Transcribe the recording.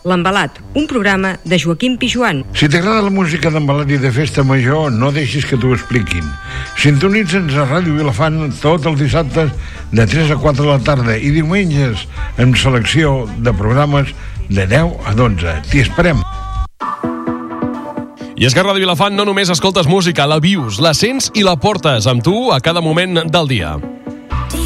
L'Embalat, un programa de Joaquim Pijuan. Si t'agrada la música d'embalat i de festa major, no deixis que t'ho expliquin. Sintonitza'ns a Ràdio Vilafant tots els dissabtes de 3 a 4 de la tarda i diumenges amb selecció de programes de 10 a 12. T'hi esperem. I és que a Ràdio Vilafant no només escoltes música, la vius, la sents i la portes amb tu a cada moment del dia.